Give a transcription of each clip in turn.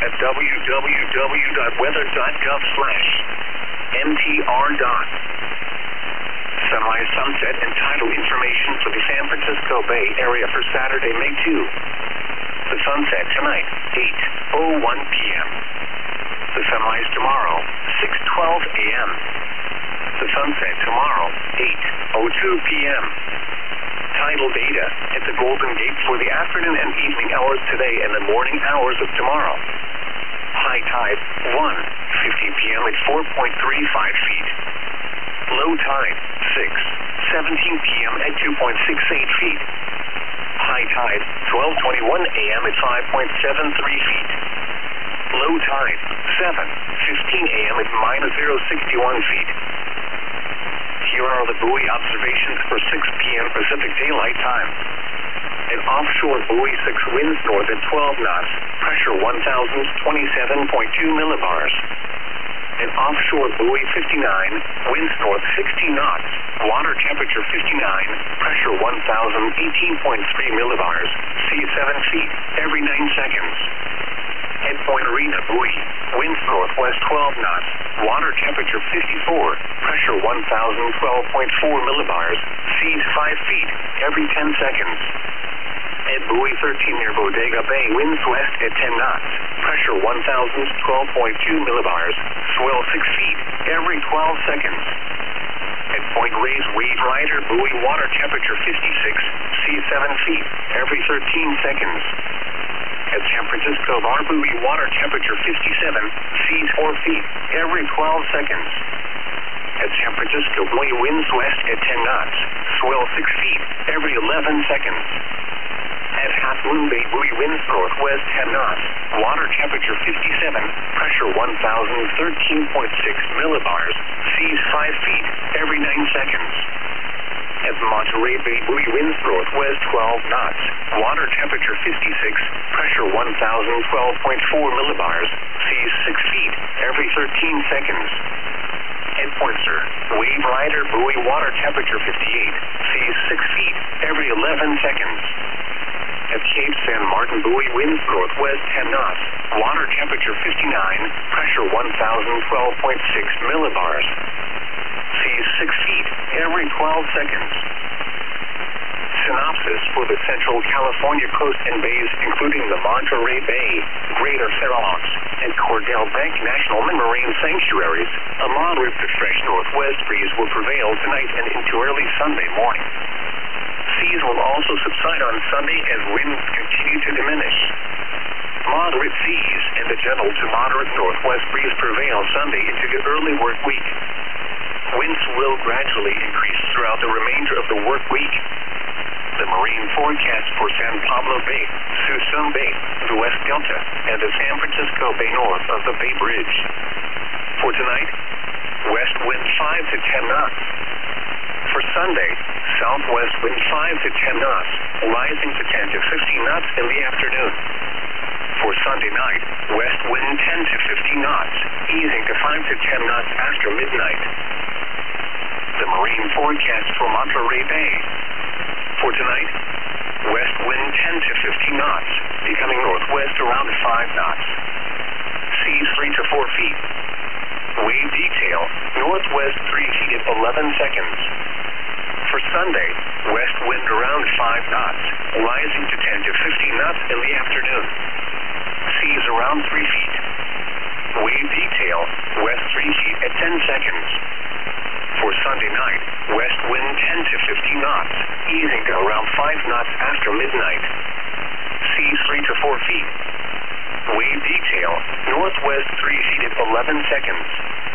at www.weather.gov/MTR. Sunrise, sunset, and tidal information for the San Francisco Bay Area for Saturday, May 2. The sunset tonight, 8:01 p.m. The sunrise tomorrow, 6:12 a.m. The sunset tomorrow, 8:02 p.m. Tidal data at the Golden Gate for the afternoon and evening hours today and the morning hours of tomorrow. High tide, 1:50 p.m. at 4.35 feet. Low tide, 6:17 p.m. at 2.68 feet. High tide, 12:21 a.m. at 5.73 feet. Low tide, 7:15 a.m. at -0.61 feet. Here are the buoy observations for 6 p.m. Pacific Daylight Time. An offshore buoy 6 winds north at 12 knots, pressure 1,027.2 millibars. An offshore buoy 59, winds north 60 knots, water temperature 59, pressure 1,018.3 millibars, sea 7 feet, every 9 seconds. At Point Arena buoy, winds northwest 12 knots, water temperature 54, pressure 1,012.4 millibars, seas 5 feet, every 10 seconds. At buoy 13 near Bodega Bay, winds west at 10 knots, pressure 1,012.2 millibars, swell 6 feet, every 12 seconds. At Point Reyes Wave Rider buoy, water temperature 56, sea 7 feet, every 13 seconds. At San Francisco Bar buoy, water temperature 57, seas 4 feet, every 12 seconds. At San Francisco buoy, winds west at 10 knots, swell 6 feet, every 11 seconds. At Half Moon Bay buoy, winds northwest 10 knots, water temperature 57, pressure 1,013.6 millibars, seas 5 feet, every 9 seconds. At Monterey Bay buoy, winds northwest 12 knots, water temperature 56, pressure 1,012.4 millibars, seas 6 feet, every 13 seconds. At Pointer, Wave Rider buoy, water temperature 58, seas 6 feet, every 11 seconds. At Cape San Martin buoy, winds northwest 10 knots, water temperature 59, pressure 1,012.6 millibars. Seas 6 feet, every 12 seconds. Synopsis for the Central California coast and bays, including the Monterey Bay, Greater Fair Oaks, and Cordell Bank National Marine Sanctuaries, a moderate to fresh northwest breeze will prevail tonight and into early Sunday morning. Seas will also subside on Sunday as winds continue to diminish. Moderate seas and a gentle to moderate northwest breeze prevail Sunday into the early work week. Winds will gradually increase throughout the remainder of the work week. The marine forecast for San Pablo Bay, Suisun Bay, the West Delta, and the San Francisco Bay north of the Bay Bridge. For tonight, west wind 5 to 10 knots. For Sunday, southwest wind 5 to 10 knots, rising to 10 to 15 knots in the afternoon. For Sunday night, west wind 10 to 15 knots, easing to 5 to 10 knots after midnight. The marine forecast for Monterey Bay. For tonight, west wind 10 to 15 knots, becoming northwest around 5 knots. Seas 3 to 4 feet. Wave detail, northwest 3 feet at 11 seconds. For Sunday, west wind around 5 knots, rising to 10 to 15 knots in the afternoon. Seas around 3 feet. Wave detail, west 3 feet at 10 seconds. For Sunday night, west wind 10 to 15 knots, easing to around 5 knots after midnight. Seas 3 to 4 feet. Wave detail, northwest 3 feet at 11 seconds.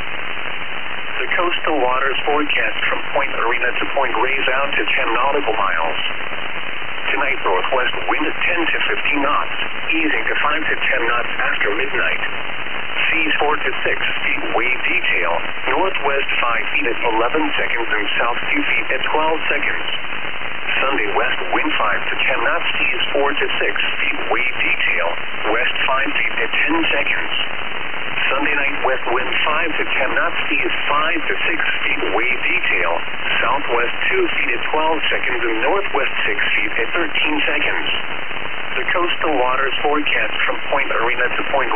The coastal waters forecast from Point Arena to Point Reyes out to 10 nautical miles. Tonight, northwest wind 10 to 15 knots, easing to 5 to 10 knots after midnight. Seas 4 to 6 feet. Wave detail, northwest 5 feet at 11 seconds and south 2 feet at 12 seconds. Sunday, west wind 5 to 10 knots, seas 4 to 6 feet. Wave detail, west 5 feet at 10 seconds. Sunday night, west wind 5 to 10 knots, seas 5 to 6 feet. Wave detail, southwest 2 feet at 12 seconds and northwest 6 feet at 13 seconds. The coastal waters forecast from Point Arena to Point